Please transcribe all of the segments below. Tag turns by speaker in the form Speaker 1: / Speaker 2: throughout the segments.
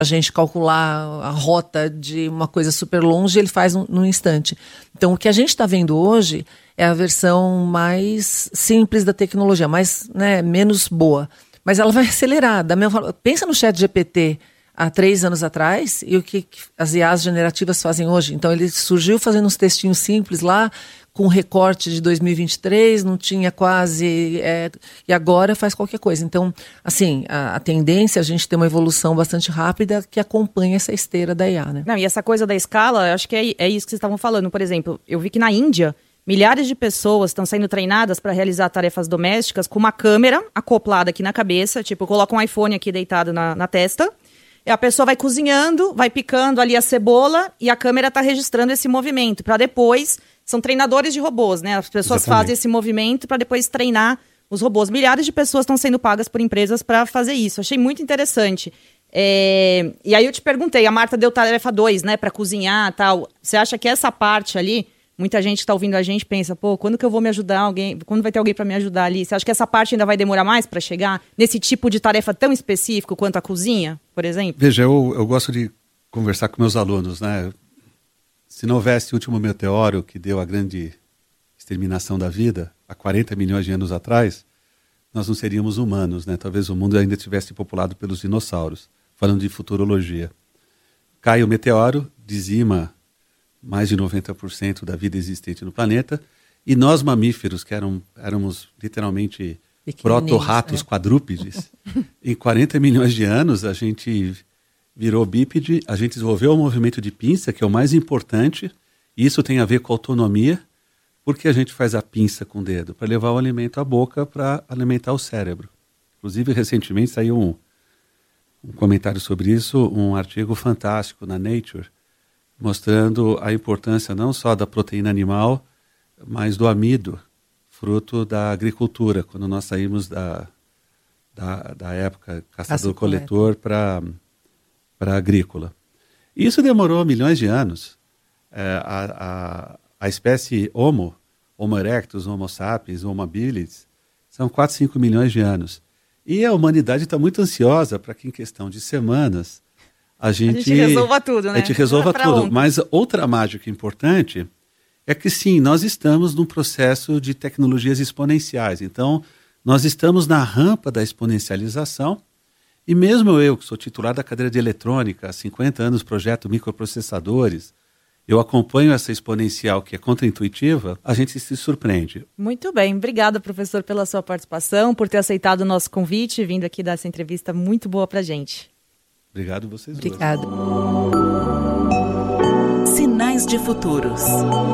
Speaker 1: a gente calcular a rota de uma coisa super longe, ele faz num instante. Então, o que a gente está vendo hoje é a versão mais simples da tecnologia, menos boa. Mas ela vai acelerar. Da mesma forma, pensa no ChatGPT há 3 anos atrás e o que as IAs generativas fazem hoje. Então, ele surgiu fazendo uns textinhos simples lá, com recorte de 2023, não tinha quase... e agora faz qualquer coisa. Então, assim, a tendência é a gente ter uma evolução bastante rápida que acompanha essa esteira da IA, né?
Speaker 2: Não, e essa coisa da escala, eu acho que é isso que vocês estavam falando. Por exemplo, eu vi que na Índia, milhares de pessoas estão sendo treinadas para realizar tarefas domésticas com uma câmera acoplada aqui na cabeça, tipo, coloca um iPhone aqui deitado na testa, e a pessoa vai cozinhando, vai picando ali a cebola, e a câmera está registrando esse movimento, para depois... São treinadores de robôs, né? As pessoas fazem esse movimento para depois treinar os robôs. Milhares de pessoas estão sendo pagas por empresas para fazer isso. Achei muito interessante. E aí eu te perguntei, a Marta deu tarefa 2, né? Para cozinhar e tal. Você acha que essa parte ali, muita gente que está ouvindo a gente pensa, quando que eu vou me ajudar alguém? Quando vai ter alguém para me ajudar ali? Você acha que essa parte ainda vai demorar mais para chegar nesse tipo de tarefa tão específico quanto a cozinha, por exemplo?
Speaker 3: Veja, eu gosto de conversar com meus alunos, né? Se não houvesse o último meteoro que deu a grande exterminação da vida, há 40 milhões de anos atrás, nós não seríamos humanos, né? Talvez o mundo ainda tivesse populado pelos dinossauros, falando de futurologia. Cai o meteoro, dizima mais de 90% da vida existente no planeta, e nós mamíferos, que éramos literalmente proto-ratos quadrúpedes, em 40 milhões de anos a gente... virou bípede, a gente desenvolveu o movimento de pinça, que é o mais importante, e isso tem a ver com autonomia, porque a gente faz a pinça com o dedo, para levar o alimento à boca, para alimentar o cérebro. Inclusive, recentemente saiu um comentário sobre isso, um artigo fantástico na Nature, mostrando a importância não só da proteína animal, mas do amido, fruto da agricultura, quando nós saímos da época caçador-coletor para agrícola. Isso demorou milhões de anos. A espécie Homo erectus, Homo sapiens, Homo habilis, são 4, 5 milhões de anos. E a humanidade está muito ansiosa para que em questão de semanas a gente
Speaker 2: resolva tudo, né?
Speaker 3: A gente resolva tudo. Ontem. Mas outra mágica importante é que sim, nós estamos num processo de tecnologias exponenciais. Então, nós estamos na rampa da exponencialização. E mesmo eu, que sou titular da cadeira de eletrônica, há 50 anos projeto microprocessadores, eu acompanho essa exponencial que é contraintuitiva, a gente se surpreende.
Speaker 2: Muito bem, obrigada, professor, pela sua participação, por ter aceitado o nosso convite, vindo aqui dar essa entrevista muito boa pra gente.
Speaker 3: Obrigado vocês.
Speaker 1: Obrigada.
Speaker 4: Sinais de futuros.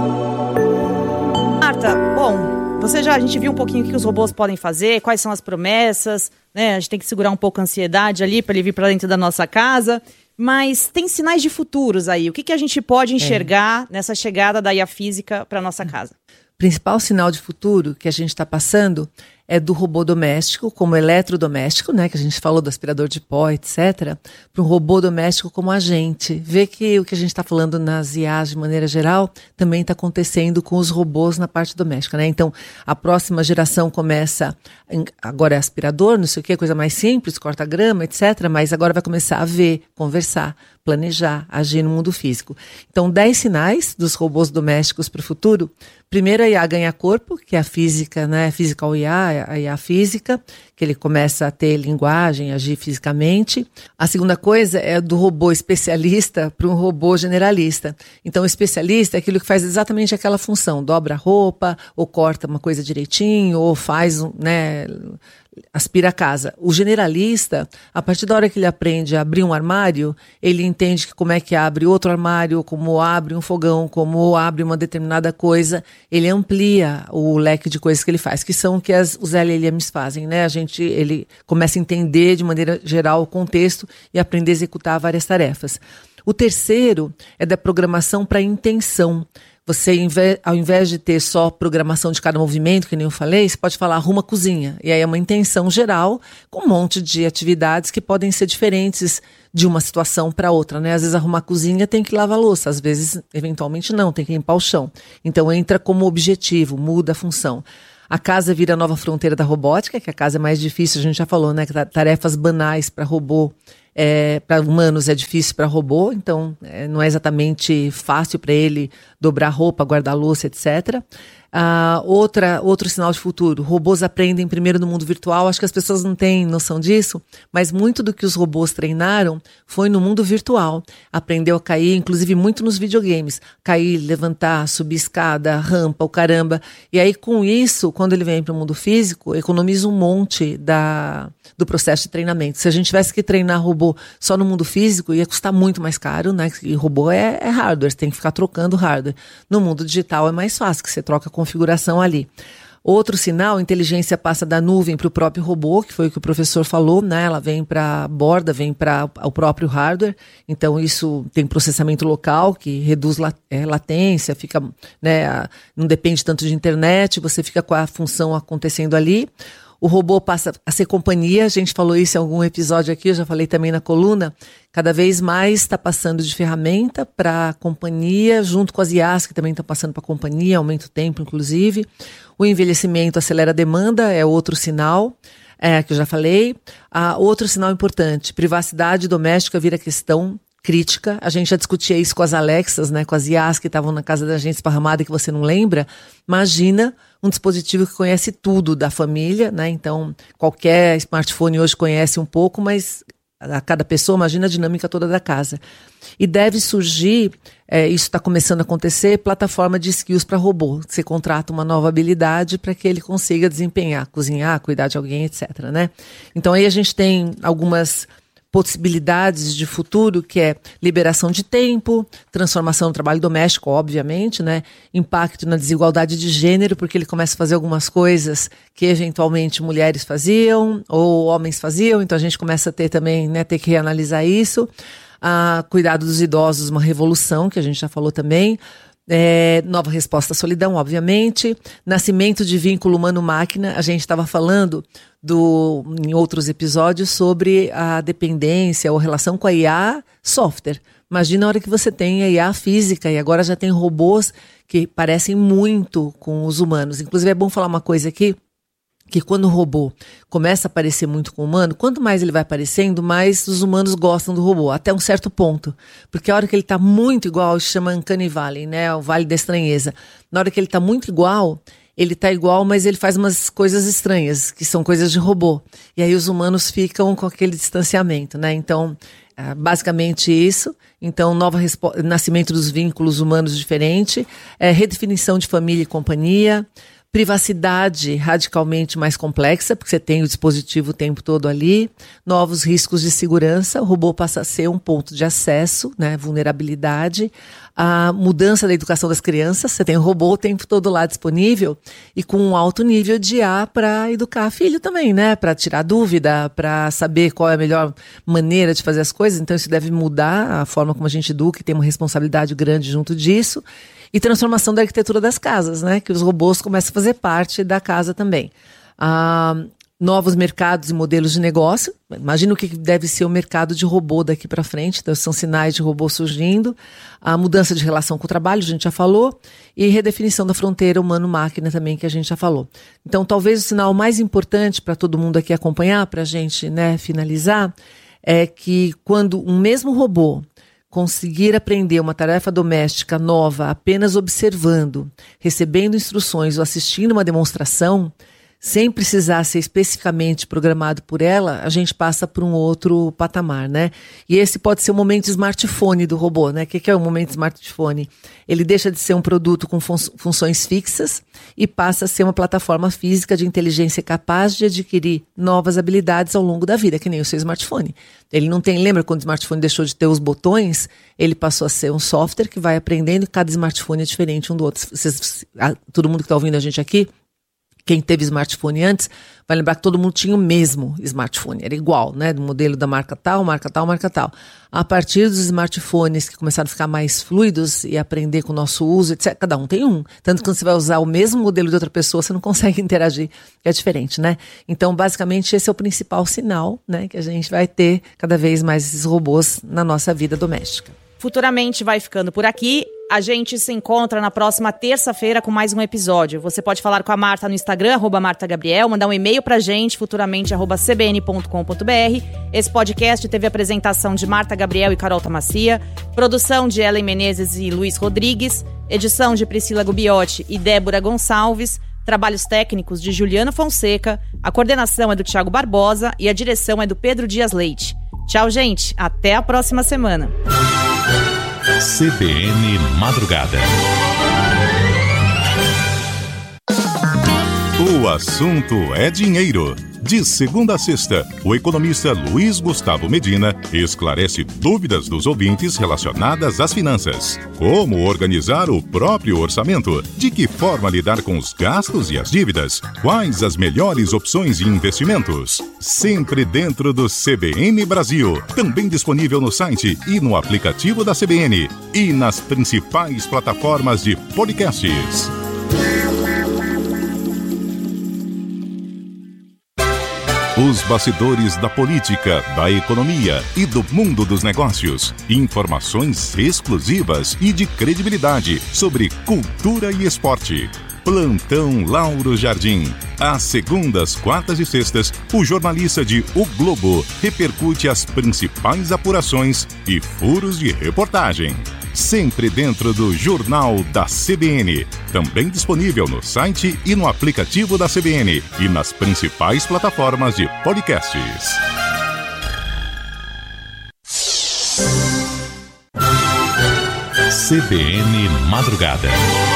Speaker 2: Marta, bom... a gente viu um pouquinho o que os robôs podem fazer, quais são as promessas, né? A gente tem que segurar um pouco a ansiedade ali para ele vir para dentro da nossa casa, mas tem sinais de futuros aí. O que a gente pode enxergar nessa chegada da IA física para nossa casa?
Speaker 1: O principal sinal de futuro que a gente está passando é do robô doméstico como eletrodoméstico, né, que a gente falou do aspirador de pó, etc., para um robô doméstico como agente. Vê que o que a gente está falando nas IAs de maneira geral também está acontecendo com os robôs na parte doméstica, né? Então, a próxima geração começa, agora é aspirador, não sei o que, coisa mais simples, corta grama, etc., mas agora vai começar a ver, conversar, planejar, agir no mundo físico. Então, 10 sinais dos robôs domésticos para o futuro. Primeiro, a IA ganha corpo, que é a física, né? Physical IA, a IA física, que ele começa a ter linguagem, agir fisicamente. A segunda coisa é do robô especialista para um robô generalista. Então, o especialista é aquilo que faz exatamente aquela função, dobra a roupa, ou corta uma coisa direitinho, ou faz, né, aspira a casa. O generalista, a partir da hora que ele aprende a abrir um armário, ele entende como é que abre outro armário, como abre um fogão, como abre uma determinada coisa, ele amplia o leque de coisas que ele faz, que são o que os LLMs fazem, né? Ele começa a entender de maneira geral o contexto e aprender a executar várias tarefas. O terceiro é da programação para intenção. Você, ao invés de ter só programação de cada movimento, que nem eu falei, você pode falar arruma a cozinha. E aí é uma intenção geral com um monte de atividades que podem ser diferentes de uma situação para outra, né? Às vezes arrumar a cozinha tem que lavar a louça, às vezes, eventualmente não, tem que limpar o chão. Então entra como objetivo, muda a função. A casa vira a nova fronteira da robótica, que a casa é mais difícil, a gente já falou, né? Que tarefas banais para robô para humanos é difícil para robô, então não é exatamente fácil para ele dobrar roupa, guardar louça, etc. Outro sinal de futuro, robôs aprendem primeiro no mundo virtual. Acho que as pessoas não têm noção disso, mas muito do que os robôs treinaram foi no mundo virtual. Aprendeu a cair, inclusive muito nos videogames. Cair, levantar, subir escada, rampa, o caramba. E aí com isso, quando ele vem para o mundo físico, economiza um monte do processo de treinamento. Se a gente tivesse que treinar robô só no mundo físico, ia custar muito mais caro, né? E robô é hardware, você tem que ficar trocando hardware. No mundo digital é mais fácil, que você troca a configuração ali. Outro sinal, a inteligência passa da nuvem para o próprio robô, que foi o que o professor falou, né? Ela vem para a borda, vem para o próprio hardware. Então isso tem processamento local que reduz latência, fica, né? Não depende tanto de internet, você fica com a função acontecendo ali. O robô passa a ser companhia, a gente falou isso em algum episódio aqui, eu já falei também na coluna, cada vez mais está passando de ferramenta para companhia, junto com as IAs que também estão passando para companhia, aumenta o tempo inclusive. O envelhecimento acelera a demanda, é outro sinal, que eu já falei. Outro sinal importante, privacidade doméstica vira questão crítica. A gente já discutia isso com as Alexas, né, com as IAs que estavam na casa da gente esparramada e que você não lembra. Imagina um dispositivo que conhece tudo da família, né? Então, qualquer smartphone hoje conhece um pouco, mas a cada pessoa, imagina a dinâmica toda da casa. E deve surgir, isso está começando a acontecer, plataforma de skills para robô. Você contrata uma nova habilidade para que ele consiga desempenhar, cozinhar, cuidar de alguém, etc., né? Então, aí a gente tem algumas possibilidades de futuro, que é liberação de tempo, transformação do trabalho doméstico, obviamente, né? Impacto na desigualdade de gênero, porque ele começa a fazer algumas coisas que eventualmente mulheres faziam ou homens faziam, então a gente começa a ter também, né, ter que reanalisar isso. Cuidado dos idosos, uma revolução, que a gente já falou também. Nova resposta à solidão, obviamente. Nascimento de vínculo humano-máquina. A gente estava falando em outros episódios sobre a dependência ou relação com a IA software. Imagina a hora que você tem a IA física e agora já tem robôs que parecem muito com os humanos. Inclusive é bom falar uma coisa aqui, que quando o robô começa a parecer muito com o humano, quanto mais ele vai aparecendo, mais os humanos gostam do robô, até um certo ponto. Porque a hora que ele está muito igual, se chama Uncanny Valley, né? O Vale da Estranheza. Na hora que ele está muito igual, ele está igual, mas ele faz umas coisas estranhas, que são coisas de robô. E aí os humanos ficam com aquele distanciamento, né? Então, basicamente isso. Então, nascimento dos vínculos humanos diferente, redefinição de família e companhia, privacidade radicalmente mais complexa, porque você tem o dispositivo o tempo todo ali, novos riscos de segurança, o robô passa a ser um ponto de acesso, né, vulnerabilidade, a mudança da educação das crianças, você tem o robô o tempo todo lá disponível e com um alto nível de IA para educar filho também, né, para tirar dúvida, para saber qual é a melhor maneira de fazer as coisas, então isso deve mudar a forma como a gente educa e tem uma responsabilidade grande junto disso. E transformação da arquitetura das casas, né? Que os robôs começam a fazer parte da casa também. Novos mercados e modelos de negócio. Imagina o que deve ser o mercado de robô daqui para frente. Então, são sinais de robô surgindo. A mudança de relação com o trabalho, a gente já falou. E redefinição da fronteira humano-máquina também, que a gente já falou. Então, talvez o sinal mais importante para todo mundo aqui acompanhar, para a gente, né, finalizar, é que quando um mesmo robô conseguir aprender uma tarefa doméstica nova apenas observando, recebendo instruções ou assistindo uma demonstração, sem precisar ser especificamente programado por ela, a gente passa por um outro patamar, né? E esse pode ser o momento smartphone do robô, né? O que é o momento smartphone? Ele deixa de ser um produto com funções fixas e passa a ser uma plataforma física de inteligência capaz de adquirir novas habilidades ao longo da vida, que nem o seu smartphone. Ele não tem, lembra quando o smartphone deixou de ter os botões? Ele passou a ser um software que vai aprendendo e cada smartphone é diferente um do outro. Todo mundo que está ouvindo a gente aqui, quem teve smartphone antes, vai lembrar que todo mundo tinha o mesmo smartphone, era igual, né? Do modelo da marca tal, marca tal, marca tal. A partir dos smartphones que começaram a ficar mais fluidos e aprender com o nosso uso, etc., cada um tem um. Tanto que quando você vai usar o mesmo modelo de outra pessoa, você não consegue interagir, que é diferente, né? Então, basicamente, esse é o principal sinal, né? Que a gente vai ter cada vez mais esses robôs na nossa vida doméstica.
Speaker 2: Futuramente vai ficando por aqui. A gente se encontra na próxima terça-feira com mais um episódio. Você pode falar com a Marta no Instagram, @MartaGabriel, mandar um e-mail pra gente, futuramente, @cbn.com.br. Esse podcast teve apresentação de Marta Gabriel e Carol Tomassia, produção de Ellen Menezes e Luiz Rodrigues, edição de Priscila Gubiotti e Débora Gonçalves, trabalhos técnicos de Juliano Fonseca, a coordenação é do Thiago Barbosa e a direção é do Pedro Dias Leite. Tchau, gente. Até a próxima semana.
Speaker 5: CBN Madrugada. O assunto é dinheiro. De segunda a sexta, o economista Luiz Gustavo Medina esclarece dúvidas dos ouvintes relacionadas às finanças. Como organizar o próprio orçamento? De que forma lidar com os gastos e as dívidas? Quais as melhores opções de investimentos? Sempre dentro do CBN Brasil. Também disponível no site e no aplicativo da CBN. E nas principais plataformas de podcasts. Os bastidores da política, da economia e do mundo dos negócios. Informações exclusivas e de credibilidade sobre cultura e esporte. Plantão Lauro Jardim. Às segundas, quartas e sextas, o jornalista de O Globo repercute as principais apurações e furos de reportagem. Sempre dentro do Jornal da CBN. Também disponível no site e no aplicativo da CBN e nas principais plataformas de podcasts. CBN Madrugada.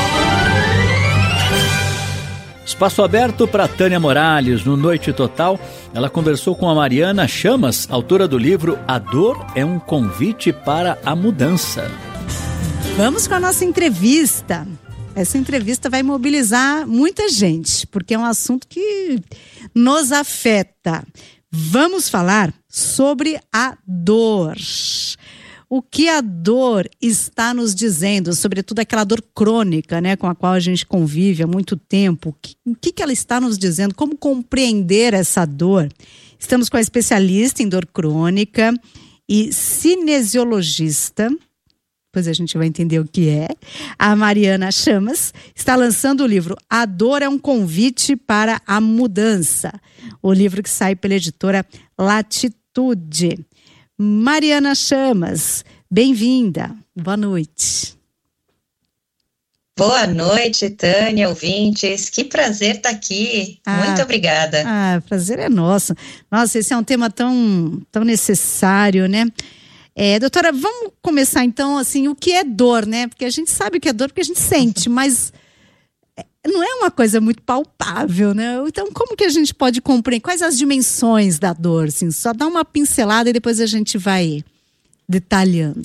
Speaker 6: Espaço aberto para Tânia Morales no Noite Total. Ela conversou com a Mariana Chamas, autora do livro A Dor é um Convite para a Mudança.
Speaker 7: Vamos com a nossa entrevista. Essa entrevista vai mobilizar muita gente, porque é um assunto que nos afeta. Vamos falar sobre a dor. O que a dor está nos dizendo, sobretudo aquela dor crônica, né, com a qual a gente convive há muito tempo. O que ela está nos dizendo? Como compreender essa dor? Estamos com a especialista em dor crônica e cinesiologista, depois a gente vai entender o que é, a Mariana Chamas, está lançando o livro A Dor é um Convite para a Mudança, o livro que sai pela editora Latitude. Mariana Chamas, bem-vinda, boa noite.
Speaker 8: Boa noite, Tânia, ouvintes, que prazer estar aqui, muito obrigada.
Speaker 7: Prazer é nosso. Nossa, esse é um tema tão necessário, né? Doutora, vamos começar então, assim, o que é dor, né? Porque a gente sabe o que é dor porque a gente sente, mas não é uma coisa muito palpável, né? Então, como que a gente pode compreender? Quais as dimensões da dor? Assim, só dá uma pincelada e depois a gente vai detalhando.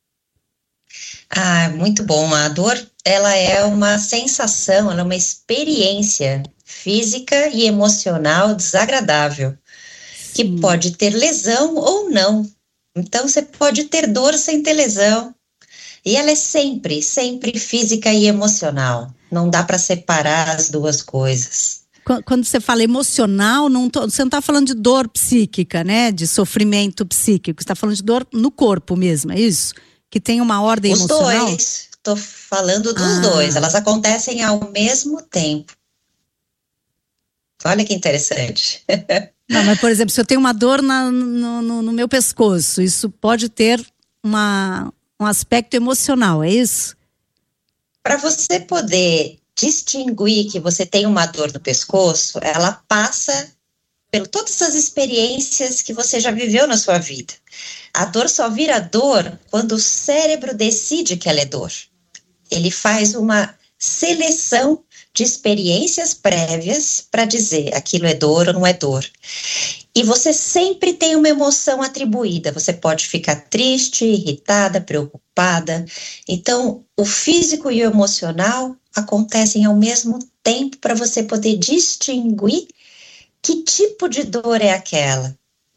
Speaker 8: Muito bom. A dor, ela é uma sensação, ela é uma experiência física e emocional desagradável, que pode ter lesão ou não. Então, você pode ter dor sem ter lesão. E ela é sempre física e emocional. Não dá para separar as duas coisas.
Speaker 7: Quando você fala emocional, você não está falando de dor psíquica, né? De sofrimento psíquico. Você está falando de dor no corpo mesmo, é isso? Que tem uma ordem emocional?
Speaker 8: Os dois. Estou falando dos dois. Elas acontecem ao mesmo tempo. Olha que interessante.
Speaker 7: Não, mas, por exemplo, se eu tenho uma dor no meu pescoço, isso pode ter um aspecto emocional, é isso?
Speaker 8: Para você poder distinguir que você tem uma dor no pescoço, ela passa por todas as experiências que você já viveu na sua vida. A dor só vira dor quando o cérebro decide que ela é dor. Ele faz uma seleção de experiências prévias para dizer aquilo é dor ou não é dor. E você sempre tem uma emoção atribuída. Você pode ficar triste, irritada, preocupada. Então, o físico e o emocional acontecem ao mesmo tempo para você poder distinguir que tipo de dor é aquela.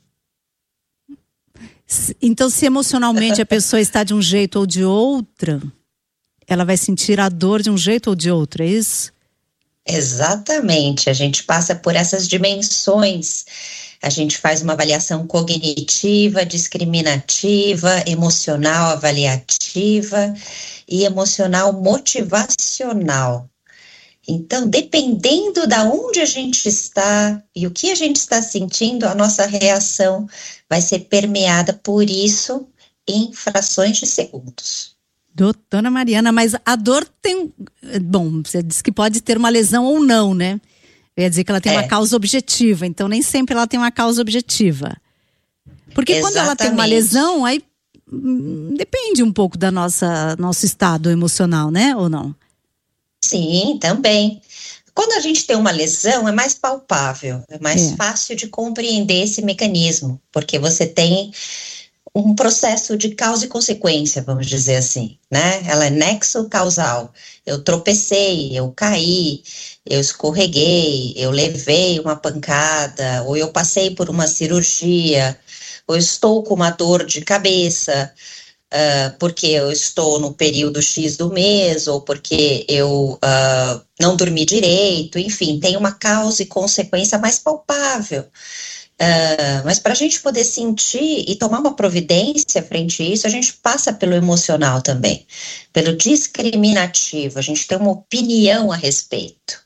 Speaker 7: Então, se emocionalmente a pessoa está de um jeito ou de outra, ela vai sentir a dor de um jeito ou de outro, é isso?
Speaker 8: Exatamente, a gente passa por essas dimensões, a gente faz uma avaliação cognitiva, discriminativa, emocional, avaliativa, e emocional motivacional. Então, dependendo da onde a gente está e o que a gente está sentindo, a nossa reação vai ser permeada por isso em frações de segundos.
Speaker 7: Doutora Mariana, mas a dor tem... Bom, você disse que pode ter uma lesão ou não, né? Eu ia dizer que ela tem uma causa objetiva, então nem sempre ela tem uma causa objetiva. Porque
Speaker 8: Exatamente.
Speaker 7: Quando ela tem uma lesão, aí depende um pouco da nosso estado emocional, né? Ou não?
Speaker 8: Sim, também. Quando a gente tem uma lesão, é mais palpável, é mais fácil de compreender esse mecanismo, porque você tem um processo de causa e consequência, vamos dizer assim, né? Ela é nexo causal. Eu tropecei, eu caí, eu escorreguei, eu levei uma pancada, ou eu passei por uma cirurgia, ou estou com uma dor de cabeça, porque eu estou no período X do mês, ou porque eu não dormi direito, enfim, tem uma causa e consequência mais palpável. Mas para a gente poder sentir e tomar uma providência frente a isso, a gente passa pelo emocional também, pelo discriminativo, a gente tem uma opinião a respeito.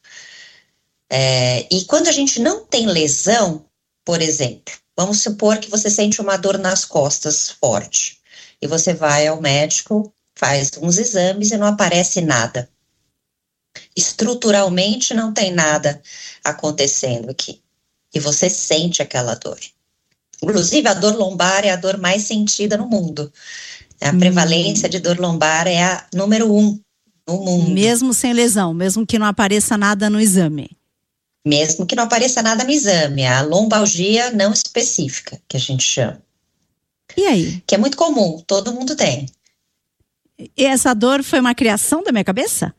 Speaker 8: E quando a gente não tem lesão, por exemplo, vamos supor que você sente uma dor nas costas forte, e você vai ao médico, faz uns exames e não aparece nada. Estruturalmente não tem nada acontecendo aqui. E você sente aquela dor. Inclusive, a dor lombar é a dor mais sentida no mundo. A prevalência de dor lombar é a número 1 no mundo.
Speaker 7: Mesmo sem lesão, mesmo que não apareça nada no exame.
Speaker 8: Mesmo que não apareça nada no exame. A lombalgia não específica, que a gente chama.
Speaker 7: E aí?
Speaker 8: Que é muito comum, todo mundo tem.
Speaker 7: E essa dor foi uma criação da minha cabeça?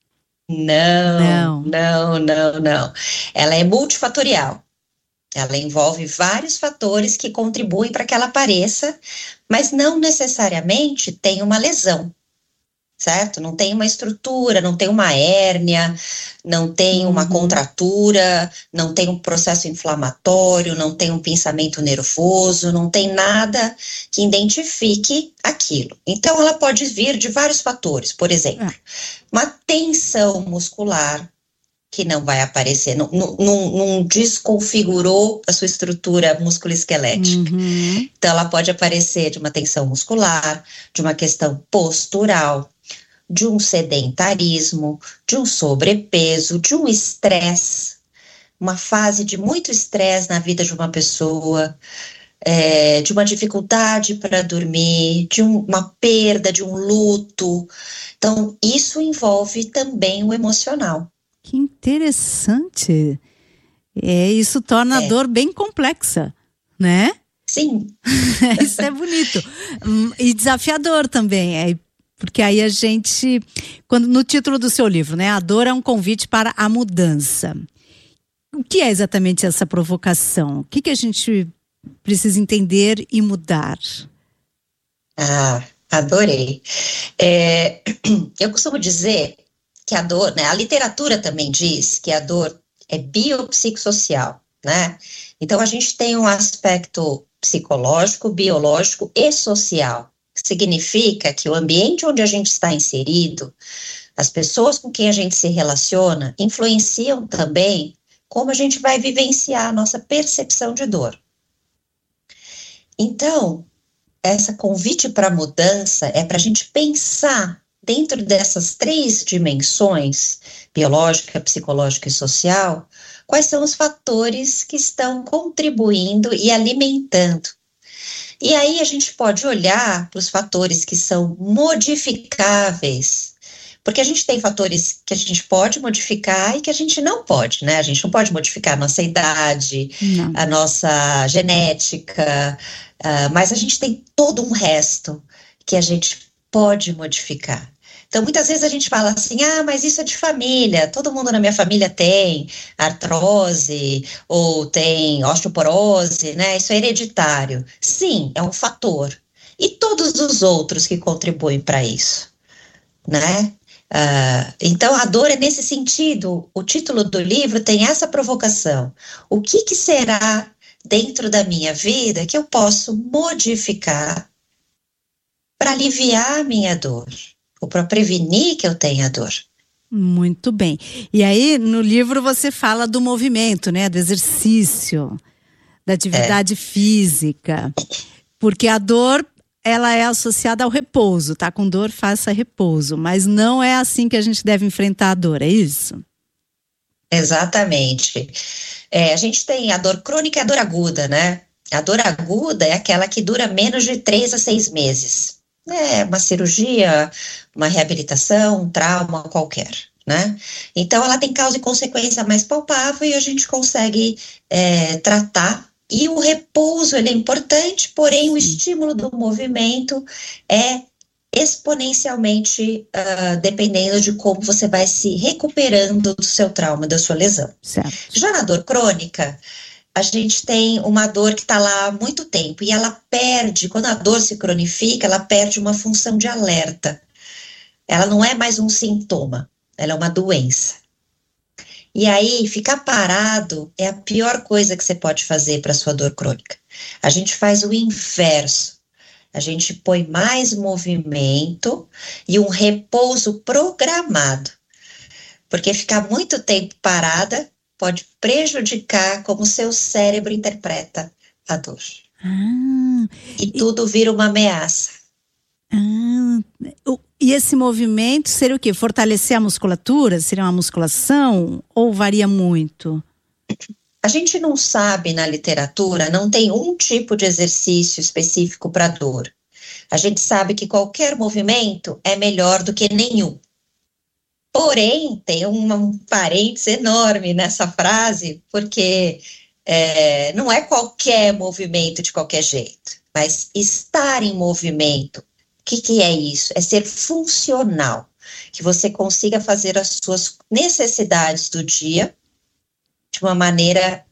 Speaker 8: Não. Ela é multifatorial. Ela envolve vários fatores que contribuem para que ela apareça, mas não necessariamente tem uma lesão, certo? Não tem uma estrutura, não tem uma hérnia, não tem uma contratura, não tem um processo inflamatório, não tem um pensamento nervoso, não tem nada que identifique aquilo. Então, ela pode vir de vários fatores, por exemplo, uma tensão muscular, que não vai aparecer, não desconfigurou a sua estrutura musculoesquelética. Então, ela pode aparecer de uma tensão muscular, de uma questão postural, de um sedentarismo, de um sobrepeso, de um estresse, uma fase de muito estresse na vida de uma pessoa, de uma dificuldade para dormir, de uma perda, de um luto. Então, isso envolve também o emocional.
Speaker 7: Que interessante. Isso torna a dor bem complexa, né?
Speaker 8: Sim.
Speaker 7: Isso é bonito. E desafiador também, porque aí a gente, no título do seu livro, né? A dor é um convite para a mudança. O que é exatamente essa provocação? O que a gente precisa entender e mudar?
Speaker 8: Adorei. Eu costumo dizer que a dor, né, a literatura também diz que a dor é biopsicossocial, né? Então a gente tem um aspecto psicológico, biológico e social. Significa que o ambiente onde a gente está inserido, as pessoas com quem a gente se relaciona, influenciam também como a gente vai vivenciar a nossa percepção de dor. Então, esse convite para mudança é para a gente pensar dentro dessas 3 dimensões, biológica, psicológica e social, quais são os fatores que estão contribuindo e alimentando. E aí a gente pode olhar para os fatores que são modificáveis, porque a gente tem fatores que a gente pode modificar e que a gente não pode, né? A gente não pode modificar a nossa idade, a nossa genética, mas a gente tem todo um resto que a gente pode modificar. Então, muitas vezes a gente fala assim, mas isso é de família, todo mundo na minha família tem artrose ou tem osteoporose, né? Isso é hereditário. Sim, é um fator. E todos os outros que contribuem para isso, né? Então, a dor é nesse sentido. O título do livro tem essa provocação. O que será dentro da minha vida que eu posso modificar para aliviar a minha dor? ou para prevenir que eu tenha dor.
Speaker 7: Muito bem. E aí, no livro você fala do movimento, né? Do exercício, da atividade física. Porque a dor, ela é associada ao repouso, tá? Com dor, faça repouso. Mas não é assim que a gente deve enfrentar a dor, é isso?
Speaker 8: Exatamente. A gente tem a dor crônica e a dor aguda, né? A dor aguda é aquela que dura menos de 3 a 6 meses. É uma cirurgia, uma reabilitação, um trauma qualquer, né? Então, ela tem causa e consequência mais palpável e a gente consegue tratar. E o repouso, ele é importante, porém o estímulo do movimento é exponencialmente dependendo de como você vai se recuperando do seu trauma, da sua lesão.
Speaker 7: Certo.
Speaker 8: Já na dor crônica, a gente tem uma dor que está lá há muito tempo e ela perde, quando a dor se cronifica, ela perde uma função de alerta. Ela não é mais um sintoma, ela é uma doença. E aí, ficar parado é a pior coisa que você pode fazer para a sua dor crônica. A gente faz o inverso. A gente põe mais movimento e um repouso programado. Porque ficar muito tempo parada pode prejudicar como o seu cérebro interpreta a dor. E tudo vira uma ameaça.
Speaker 7: E esse movimento seria o quê? Fortalecer a musculatura? Seria uma musculação? Ou varia muito?
Speaker 8: A gente não sabe na literatura, não tem um tipo de exercício específico para dor. A gente sabe que qualquer movimento é melhor do que nenhum. Porém, tem um parênteses enorme nessa frase, porque não é qualquer movimento de qualquer jeito, mas estar em movimento. O que é isso? É ser funcional, que você consiga fazer as suas necessidades do dia de uma maneira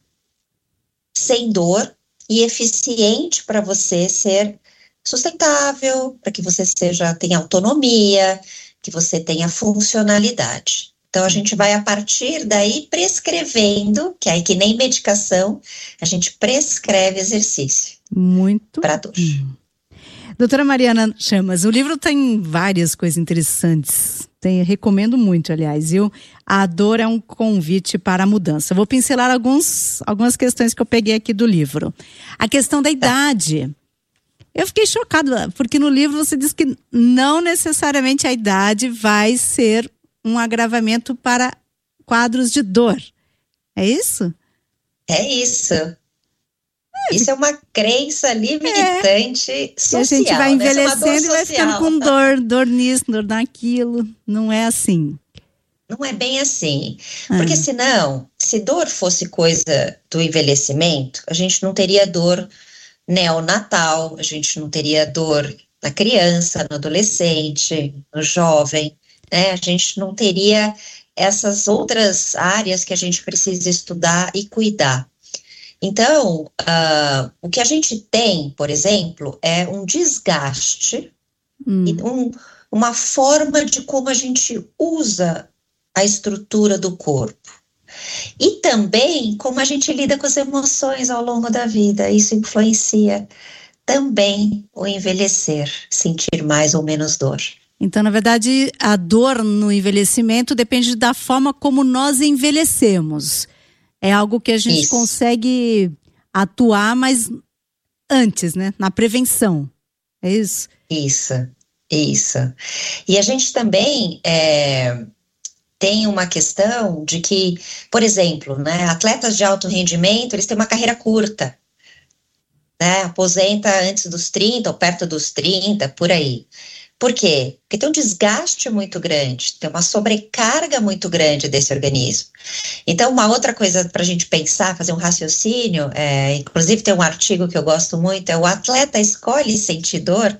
Speaker 8: sem dor e eficiente para você ser sustentável, para que você tenha autonomia, que você tenha funcionalidade. Então, a gente vai, a partir daí, prescrevendo, que aí que nem medicação, a gente prescreve exercício.
Speaker 7: Muito
Speaker 8: para dor.
Speaker 7: Doutora Mariana Chamas, o livro tem várias coisas interessantes. Recomendo muito, aliás, viu? A dor é um convite para a mudança. Vou pincelar algumas questões que eu peguei aqui do livro. A questão da idade. Eu fiquei chocada, porque no livro você diz que não necessariamente a idade vai ser um agravamento para quadros de dor. É isso?
Speaker 8: É isso. Isso é uma crença limitante social.
Speaker 7: E a gente vai envelhecendo,
Speaker 8: né?
Speaker 7: E vai ficando com dor nisso, dor naquilo. Não é assim.
Speaker 8: Não é bem assim. Porque senão, se dor fosse coisa do envelhecimento, a gente não teria dor neonatal, a gente não teria dor na criança, no adolescente, no jovem, né? A gente não teria essas outras áreas que a gente precisa estudar e cuidar. Então, o que a gente tem, por exemplo, é um desgaste e uma forma de como a gente usa a estrutura do corpo. E também como a gente lida com as emoções ao longo da vida. Isso influencia também o envelhecer, sentir mais ou menos dor.
Speaker 7: Então, na verdade, a dor no envelhecimento depende da forma como nós envelhecemos. É algo que a gente consegue atuar, mas antes, né? Na prevenção. É isso?
Speaker 8: Isso. E a gente também tem uma questão de que, por exemplo, né, atletas de alto rendimento, eles têm uma carreira curta. Né? Aposenta antes dos 30 ou perto dos 30, por aí. Por quê? Porque tem um desgaste muito grande, tem uma sobrecarga muito grande desse organismo. Então, uma outra coisa para a gente pensar, fazer um raciocínio, inclusive tem um artigo que eu gosto muito, o atleta escolhe sentir dor.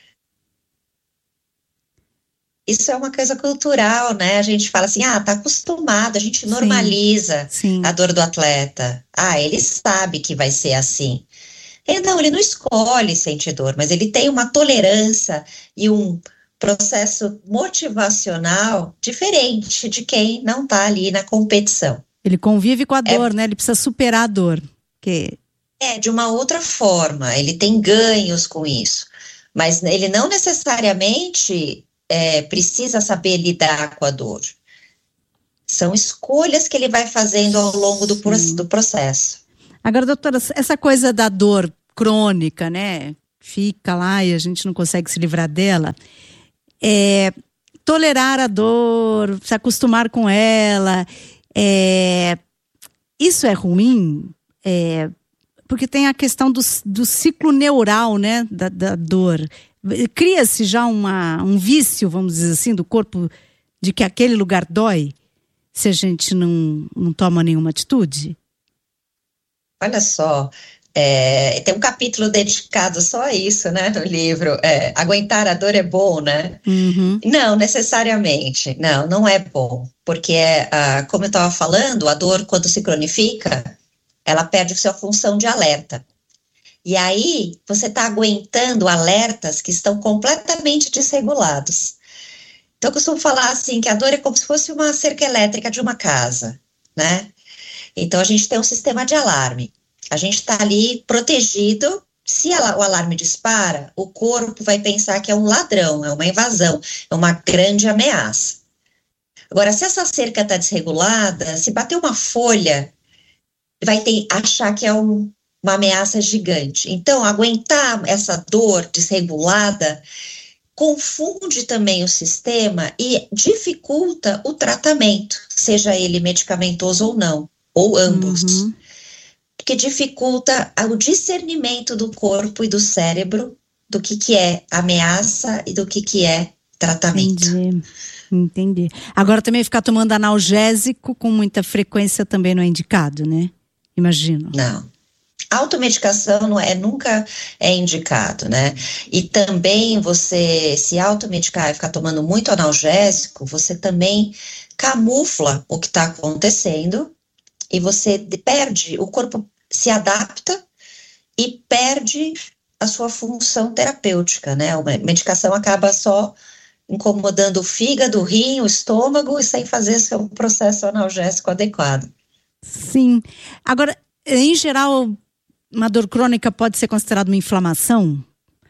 Speaker 8: Isso é uma coisa cultural, né? A gente fala assim, tá acostumado, a gente normaliza a dor do atleta. Ele sabe que vai ser assim. Ele não escolhe sentir dor, mas ele tem uma tolerância e um processo motivacional diferente de quem não está ali na competição.
Speaker 7: Ele convive com a dor, né? Ele precisa superar a dor.
Speaker 8: De uma outra forma, ele tem ganhos com isso, mas ele não necessariamente precisa saber lidar com a dor. São escolhas que ele vai fazendo ao longo do processo.
Speaker 7: Agora, doutora, essa coisa da dor crônica, né? Fica lá e a gente não consegue se livrar dela. Tolerar a dor, se acostumar com ela, isso é ruim? Porque tem a questão do ciclo neural, né? Da dor. Cria-se já um vício, vamos dizer assim, do corpo, de que aquele lugar dói, se a gente não toma nenhuma atitude?
Speaker 8: Olha só, tem um capítulo dedicado só a isso, né, no livro. Aguentar a dor é bom, né?
Speaker 7: Uhum.
Speaker 8: Não, necessariamente. Não é bom. Porque, como eu estava falando, a dor, quando se cronifica, ela perde sua função de alerta. E aí, você está aguentando alertas que estão completamente desregulados. Então, eu costumo falar assim, que a dor é como se fosse uma cerca elétrica de uma casa, né? Então, a gente tem um sistema de alarme. A gente está ali protegido. Se o alarme dispara, o corpo vai pensar que é um ladrão, é uma invasão, é uma grande ameaça. Agora, se essa cerca está desregulada, se bater uma folha, vai achar que é uma ameaça gigante. Então, aguentar essa dor desregulada confunde também o sistema e dificulta o tratamento, seja ele medicamentoso ou não, ou ambos.
Speaker 7: Uhum.
Speaker 8: Porque dificulta o discernimento do corpo e do cérebro do que é ameaça e do que é tratamento.
Speaker 7: Entendi. Agora também ficar tomando analgésico com muita frequência também não é indicado, né? Imagino.
Speaker 8: Não. Automedicação nunca é indicado, né? E também você se automedicar e ficar tomando muito analgésico, você também camufla o que está acontecendo e você perde, o corpo se adapta e perde a sua função terapêutica, né? A medicação acaba só incomodando o fígado, o rim, o estômago e sem fazer seu processo analgésico adequado.
Speaker 7: Sim. Agora, em geral, uma dor crônica pode ser considerada uma inflamação?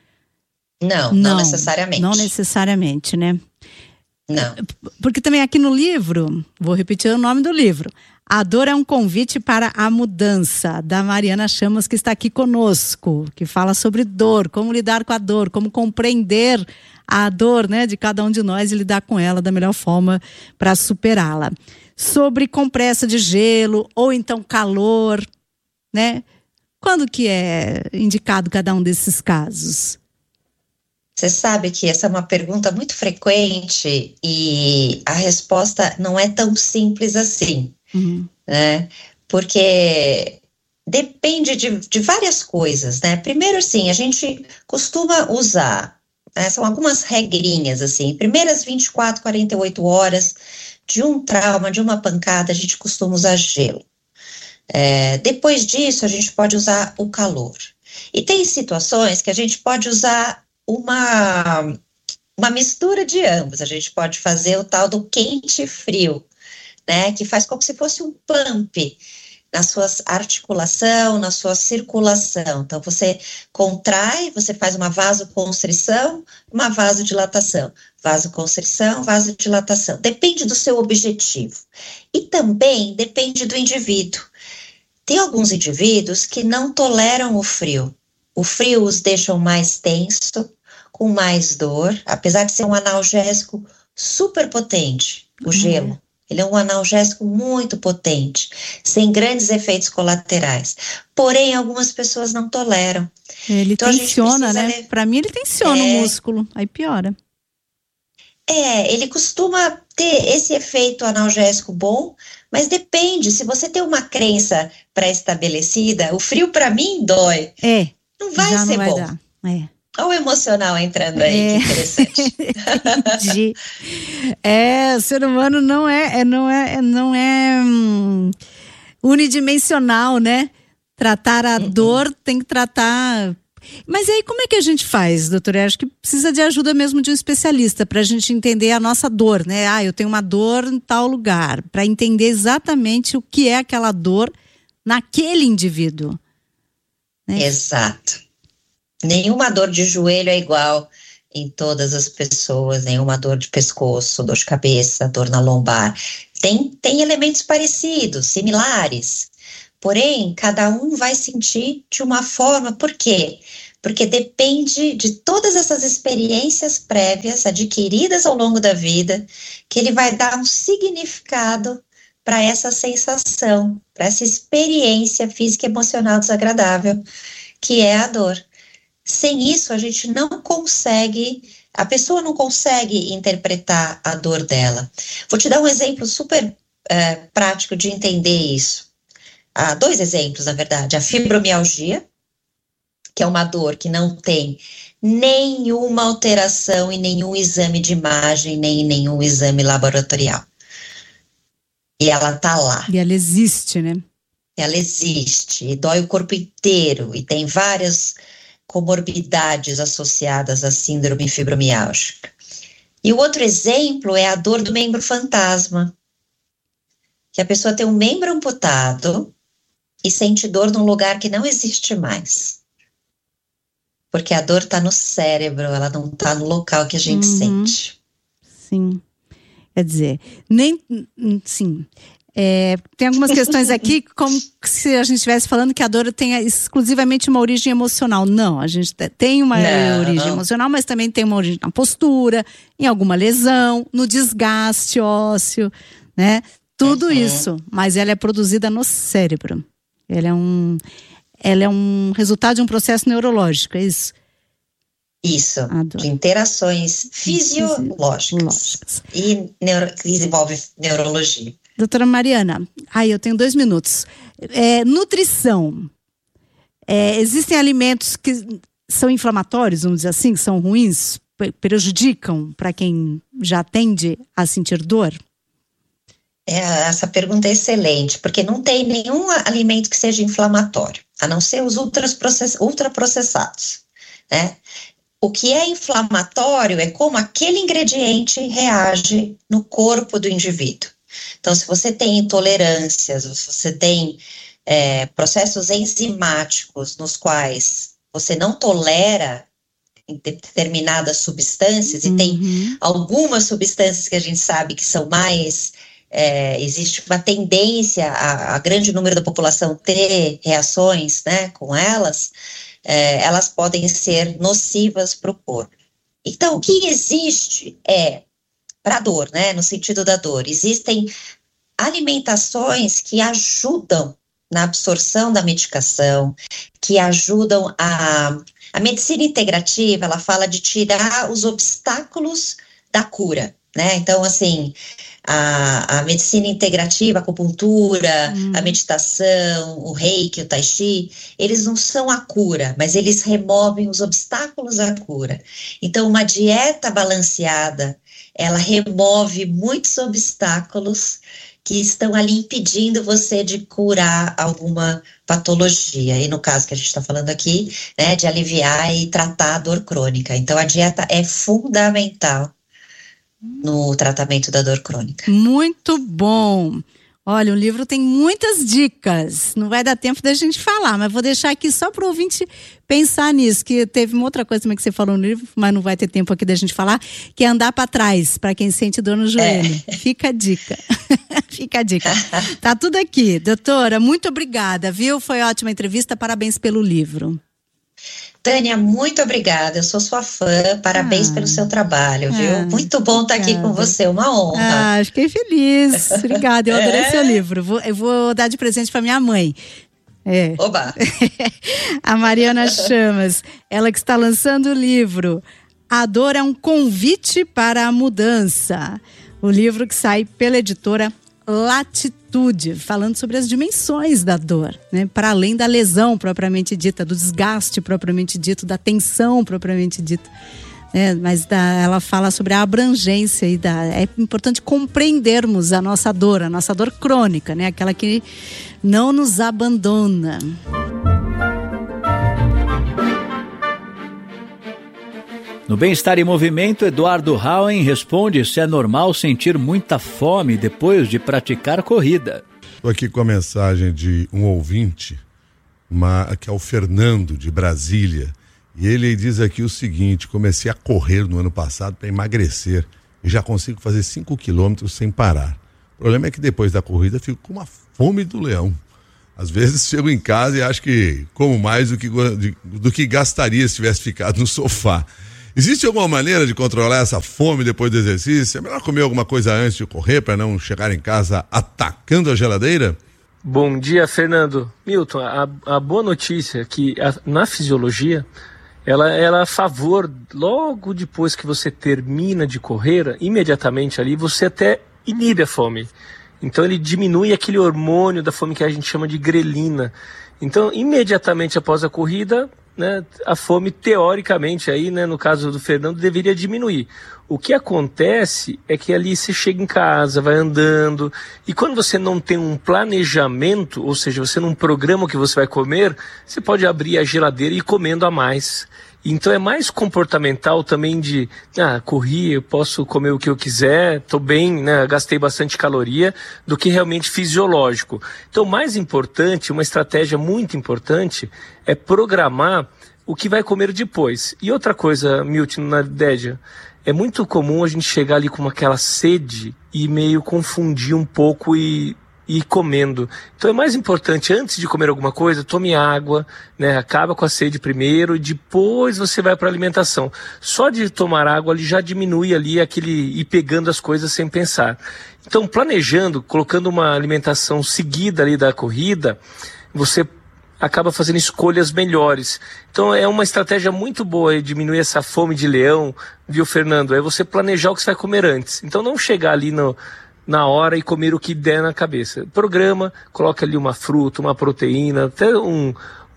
Speaker 8: Não necessariamente.
Speaker 7: Não necessariamente, né?
Speaker 8: Não.
Speaker 7: Porque também aqui no livro, vou repetir o nome do livro, A Dor é um Convite para a Mudança, da Mariana Chamas, que está aqui conosco, que fala sobre dor, como lidar com a dor, como compreender a dor, né, de cada um de nós e lidar com ela da melhor forma para superá-la. Sobre compressa de gelo ou então calor, né? Quando que é indicado cada um desses casos?
Speaker 8: Você sabe que essa é uma pergunta muito frequente e a resposta não é tão simples assim, né? Porque depende de várias coisas, né? Primeiro, sim, a gente costuma usar, né, são algumas regrinhas, assim, primeiras 24, 48 horas de um trauma, de uma pancada, a gente costuma usar gelo. Depois disso, a gente pode usar o calor. E tem situações que a gente pode usar uma mistura de ambos. A gente pode fazer o tal do quente e frio, né? Que faz como se fosse um pump na sua articulação, na sua circulação. Então, você contrai, você faz uma vasoconstrição, uma vasodilatação. Vasoconstrição, vasodilatação. Depende do seu objetivo. E também depende do indivíduo. Tem alguns indivíduos que não toleram o frio. O frio os deixa mais tenso, com mais dor, apesar de ser um analgésico super potente, o gelo. Ele é um analgésico muito potente, sem grandes efeitos colaterais. Porém, algumas pessoas não toleram.
Speaker 7: Ele então, tensiona, né? Para mim, ele tensiona o músculo, aí piora.
Speaker 8: Ele costuma ter esse efeito analgésico bom, mas depende. Se você tem uma crença pré-estabelecida, o frio para mim dói. Não vai ser bom. Dar. Olha o emocional entrando aí, que interessante.
Speaker 7: Entendi. O ser humano não é unidimensional, né? Tratar a dor tem que tratar. Mas aí como é que a gente faz, doutora? Eu acho que precisa de ajuda mesmo de um especialista para a gente entender a nossa dor, né? Eu tenho uma dor em tal lugar, para entender exatamente o que é aquela dor naquele indivíduo. Né?
Speaker 8: Exato. Nenhuma dor de joelho é igual em todas as pessoas, nenhuma dor de pescoço, dor de cabeça, dor na lombar. Tem elementos parecidos, similares, porém, cada um vai sentir de uma forma. Por quê? Porque depende de todas essas experiências prévias adquiridas ao longo da vida, que ele vai dar um significado para essa sensação, para essa experiência física e emocional desagradável, que é a dor. Sem isso, a gente não consegue, a pessoa não consegue interpretar a dor dela. Vou te dar um exemplo super prático de entender isso. Dois exemplos, na verdade. A fibromialgia, que é uma dor que não tem nenhuma alteração em nenhum exame de imagem, nem em nenhum exame laboratorial. E ela tá lá.
Speaker 7: E ela existe, né?
Speaker 8: Ela existe, e dói o corpo inteiro, e tem várias comorbidades associadas à síndrome fibromialgica. E o outro exemplo é a dor do membro fantasma, que a pessoa tem um membro amputado e sente dor num lugar que não existe mais. Porque a dor está no cérebro, ela não está no local que a gente sente.
Speaker 7: Sim. Quer dizer, sim. Tem algumas questões aqui, como se a gente estivesse falando que a dor tem exclusivamente uma origem emocional. Não, a gente tem uma origem emocional, mas também tem uma origem na postura, em alguma lesão, no desgaste ósseo, né? Tudo isso, mas ela é produzida no cérebro. Ela é um resultado de um processo neurológico, é isso?
Speaker 8: Isso, de interações fisiológicas e que envolve neurologia.
Speaker 7: Doutora Mariana, eu tenho 2 minutos. Nutrição. Existem alimentos que são inflamatórios, vamos dizer assim, que são ruins, prejudicam para quem já tende a sentir dor?
Speaker 8: Essa pergunta é excelente, porque não tem nenhum alimento que seja inflamatório, a não ser os ultraprocessados, né? O que é inflamatório é como aquele ingrediente reage no corpo do indivíduo. Então, se você tem intolerâncias, se você tem processos enzimáticos nos quais você não tolera determinadas substâncias, e tem algumas substâncias que a gente sabe que são mais... existe uma tendência a grande número da população ter reações, né, com elas, elas podem ser nocivas para o corpo. Então, o que existe para a dor, né, no sentido da dor, existem alimentações que ajudam na absorção da medicação, que ajudam a medicina integrativa, ela fala de tirar os obstáculos da cura, né? Então, assim, a medicina integrativa, a acupuntura, a meditação, o reiki, o tai chi, eles não são a cura, mas eles removem os obstáculos à cura. Então, uma dieta balanceada, ela remove muitos obstáculos que estão ali impedindo você de curar alguma patologia. E no caso que a gente está falando aqui, né, de aliviar e tratar a dor crônica. Então, a dieta é fundamental no tratamento da dor crônica.
Speaker 7: Muito bom! Olha, o livro tem muitas dicas, não vai dar tempo da gente falar, mas vou deixar aqui só para o ouvinte pensar nisso, que teve uma outra coisa também que você falou no livro, mas não vai ter tempo aqui da gente falar, que é andar para trás, para quem sente dor no joelho. Fica a dica. Fica a dica. Tá tudo aqui. Doutora, muito obrigada, viu? Foi ótima entrevista, parabéns pelo livro.
Speaker 8: Tânia, muito obrigada, eu sou sua fã, parabéns pelo seu trabalho, viu? Muito bom estar aqui com você, uma honra.
Speaker 7: Fiquei feliz, obrigada, eu adorei seu livro, eu vou dar de presente para minha mãe.
Speaker 8: Oba!
Speaker 7: A Mariana Chamas, ela que está lançando o livro A Dor é um Convite para a Mudança, o livro que sai pela editora Latitude, falando sobre as dimensões da dor, né? Para além da lesão propriamente dita, do desgaste propriamente dito, da tensão propriamente dita, né? Mas ela fala sobre a abrangência e é importante compreendermos a nossa dor crônica, né? Aquela que não nos abandona.
Speaker 6: No Bem-Estar em Movimento, Eduardo Hauen responde se é normal sentir muita fome depois de praticar corrida.
Speaker 9: Estou aqui com a mensagem de um ouvinte, que é o Fernando, de Brasília. E ele diz aqui o seguinte: comecei a correr no ano passado para emagrecer e já consigo fazer 5 quilômetros sem parar. O problema é que depois da corrida fico com uma fome do leão. Às vezes chego em casa e acho que como mais do que gastaria se tivesse ficado no sofá. Existe alguma maneira de controlar essa fome depois do exercício? É melhor comer alguma coisa antes de correr para não chegar em casa atacando a geladeira?
Speaker 10: Bom dia, Fernando. Milton, a boa notícia é que na fisiologia, ela é a favor, logo depois que você termina de correr, imediatamente ali, você até inibe a fome. Então ele diminui aquele hormônio da fome que a gente chama de grelina. Então, imediatamente após a corrida, né, a fome, teoricamente, aí, né, no caso do Fernando, deveria diminuir. O que acontece é que ali você chega em casa, vai andando, e quando você não tem um planejamento, ou seja, você não programa o que você vai comer, você pode abrir a geladeira e ir comendo a mais. Então é mais comportamental também de, corri, eu posso comer o que eu quiser, tô bem, né, gastei bastante caloria, do que realmente fisiológico. Então o mais importante, uma estratégia muito importante, é programar o que vai comer depois. E outra coisa, Milton, na Dédia, é muito comum a gente chegar ali com aquela sede e meio confundir um pouco e ir comendo. Então é mais importante, antes de comer alguma coisa, tome água, né? Acaba com a sede primeiro e depois você vai para a alimentação. Só de tomar água ele já diminui ali aquele ir pegando as coisas sem pensar. Então, planejando, colocando uma alimentação seguida ali da corrida, você acaba fazendo escolhas melhores. Então é uma estratégia muito boa diminuir essa fome de leão, viu, Fernando? É você planejar o que você vai comer antes. Então não chegar ali na hora e comer o que der na cabeça. Programa, coloca ali uma fruta, uma proteína, até um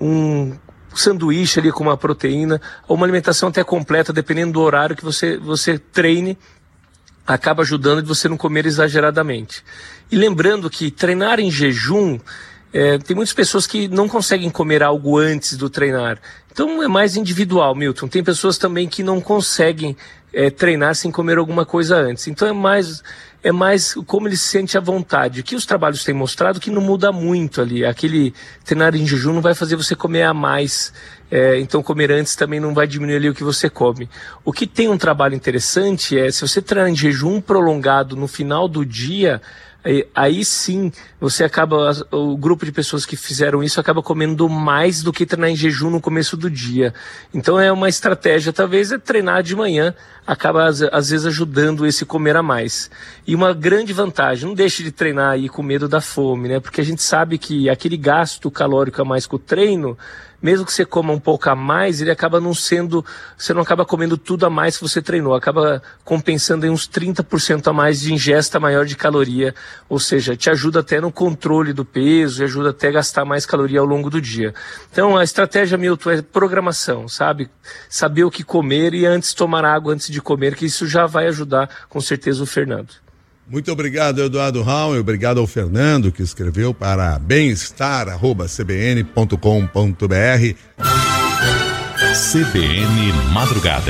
Speaker 10: sanduíche ali com uma proteína, ou uma alimentação até completa, dependendo do horário que você treine, acaba ajudando de você não comer exageradamente. E lembrando que treinar em jejum, tem muitas pessoas que não conseguem comer algo antes do treinar. Então é mais individual, Milton. Tem pessoas também que não conseguem treinar sem comer alguma coisa antes. Então é mais como ele se sente à vontade. Que os trabalhos têm mostrado que não muda muito ali. Aquele treinar em jejum não vai fazer você comer a mais. Então comer antes também não vai diminuir ali o que você come. O que tem um trabalho interessante é, se você treinar em jejum prolongado no final do dia, aí sim, o grupo de pessoas que fizeram isso acaba comendo mais do que treinar em jejum no começo do dia. Então é uma estratégia, talvez, treinar de manhã, acaba às vezes ajudando esse comer a mais. E uma grande vantagem, não deixe de treinar aí com medo da fome, né? Porque a gente sabe que aquele gasto calórico a mais com o treino, mesmo que você coma um pouco a mais, ele acaba você não acaba comendo tudo a mais que você treinou, acaba compensando em uns 30% a mais de ingesta maior de caloria, ou seja, te ajuda até no controle do peso, e ajuda até a gastar mais caloria ao longo do dia. Então a estratégia, Milton, é programação, sabe? Saber o que comer e antes tomar água antes de comer, que isso já vai ajudar com certeza o Fernando.
Speaker 9: Muito obrigado, Eduardo Raum, e obrigado ao Fernando, que escreveu para bemestar@cbn.com.br.
Speaker 5: CBN Madrugada.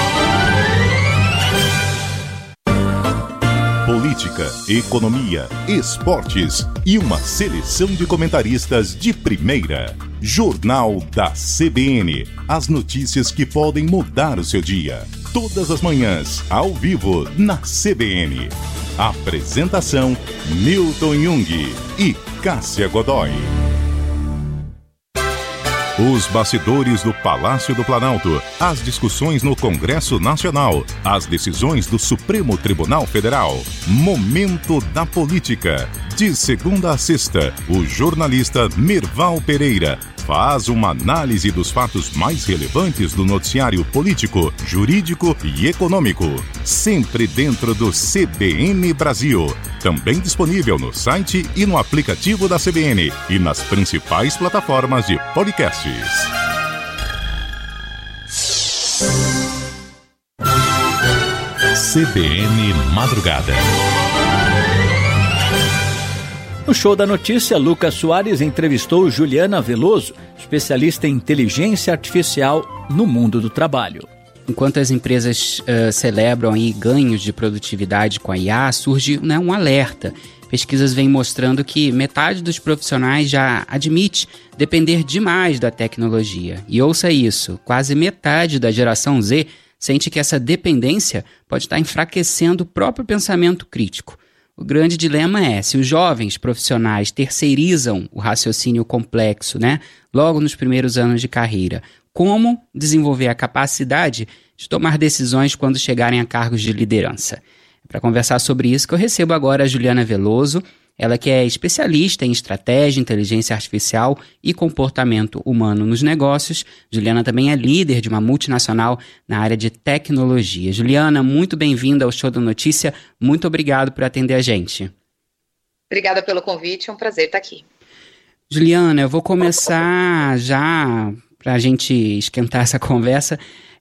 Speaker 5: Política, economia, esportes e uma seleção de comentaristas de primeira. Jornal da CBN. As notícias que podem mudar o seu dia. Todas as manhãs, ao vivo, na CBN. Apresentação: Milton Jung e Cássia Godoy. Os bastidores do Palácio do Planalto, as discussões no Congresso Nacional, as decisões do Supremo Tribunal Federal. Momento da Política. De segunda a sexta, o jornalista Merval Pereira faz uma análise dos fatos mais relevantes do noticiário político, jurídico e econômico. Sempre dentro do CBN Brasil. Também disponível no site e no aplicativo da CBN e nas principais plataformas de podcasts. CBN Madrugada.
Speaker 6: No Show da Notícia, Lucas Soares entrevistou Juliana Veloso, especialista em inteligência artificial no mundo do trabalho.
Speaker 11: Enquanto as empresas celebram aí ganhos de produtividade com a IA, surge um alerta pesquisas vêm mostrando que metade dos profissionais já admite depender demais da tecnologia. E ouça isso, quase metade da geração Z sente que essa dependência pode estar enfraquecendo o próprio pensamento crítico. O grande dilema é, se os jovens profissionais terceirizam o raciocínio complexo, né, logo nos primeiros anos de carreira, como desenvolver a capacidade de tomar decisões quando chegarem a cargos de liderança? Para conversar sobre isso que eu recebo agora a Juliana Veloso, ela que é especialista em estratégia, inteligência artificial e comportamento humano nos negócios. Juliana também é líder de uma multinacional na área de tecnologia. Juliana, muito bem-vinda ao Show da Notícia. Muito obrigado por atender a gente.
Speaker 12: Obrigada pelo convite, é um prazer estar aqui.
Speaker 11: Juliana, eu vou começar já, para a gente esquentar essa conversa,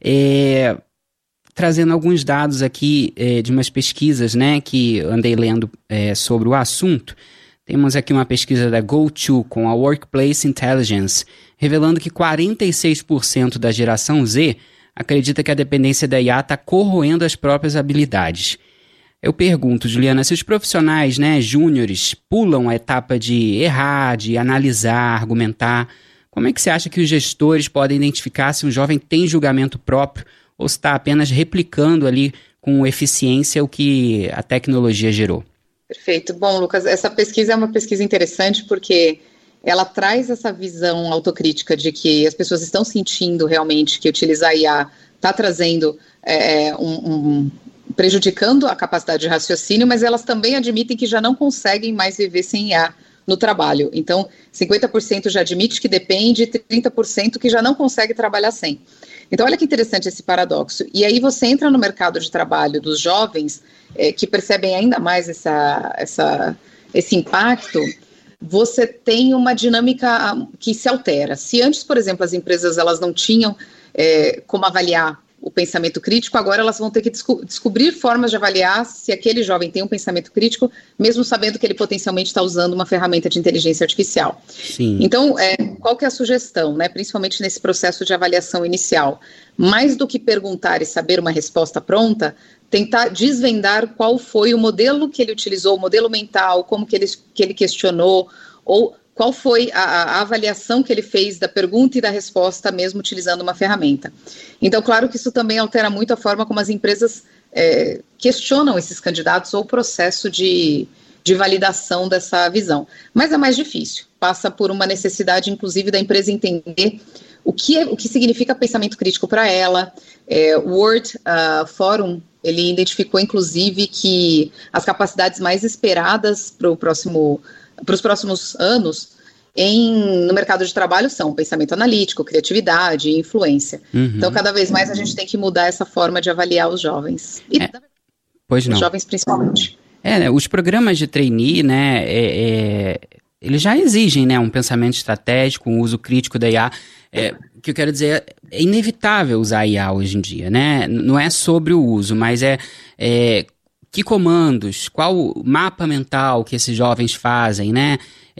Speaker 11: trazendo alguns dados aqui de umas pesquisas, né, que andei lendo sobre o assunto. Temos aqui uma pesquisa da GoTo com a Workplace Intelligence, revelando que 46% da geração Z acredita que a dependência da IA está corroendo as próprias habilidades. Eu pergunto, Juliana, se os profissionais, né, júniores pulam a etapa de errar, de analisar, argumentar, como é que você acha que os gestores podem identificar se um jovem tem julgamento próprio ou está apenas replicando ali com eficiência o que a tecnologia gerou?
Speaker 12: Perfeito. Bom, Lucas, essa pesquisa é uma pesquisa interessante porque ela traz essa visão autocrítica de que as pessoas estão sentindo realmente que utilizar a IA está trazendo, prejudicando a capacidade de raciocínio, mas elas também admitem que já não conseguem mais viver sem IA no trabalho. Então, 50% já admite que depende e 30% que já não consegue trabalhar sem. Então, olha que interessante esse paradoxo. E aí você entra no mercado de trabalho dos jovens, que percebem ainda mais esse impacto, você tem uma dinâmica que se altera. Se antes, por exemplo, as empresas elas não tinham como avaliar o pensamento crítico, agora elas vão ter que descobrir formas de avaliar se aquele jovem tem um pensamento crítico, mesmo sabendo que ele potencialmente está usando uma ferramenta de inteligência artificial.
Speaker 11: Sim.
Speaker 12: Então, qual que é a sugestão, né, principalmente nesse processo de avaliação inicial? Mais do que perguntar e saber uma resposta pronta, tentar desvendar qual foi o modelo que ele utilizou, o modelo mental, como que ele questionou, ou qual foi a avaliação que ele fez da pergunta e da resposta, mesmo utilizando uma ferramenta. Então, claro que isso também altera muito a forma como as empresas questionam esses candidatos ou o processo de validação dessa visão. Mas é mais difícil, passa por uma necessidade, inclusive, da empresa entender o que significa pensamento crítico para ela. O World Forum, ele identificou, inclusive, que as capacidades mais esperadas para os próximos anos no mercado de trabalho são pensamento analítico, criatividade e influência. Uhum. Então, cada vez mais a gente tem que mudar essa forma de avaliar os jovens. E
Speaker 11: pois não.
Speaker 12: Os jovens principalmente.
Speaker 11: Né, os programas de trainee, né, eles já exigem, né, um pensamento estratégico, um uso crítico da IA. O que eu quero dizer é inevitável usar a IA hoje em dia, né? Não é sobre o uso, mas que comandos, qual o mapa mental que esses jovens fazem, né?